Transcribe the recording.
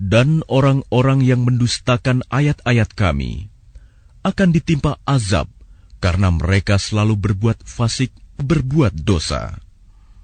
Dan orang-orang yang mendustakan ayat-ayat Kami akan ditimpa azab karena mereka selalu berbuat fasik, berbuat dosa.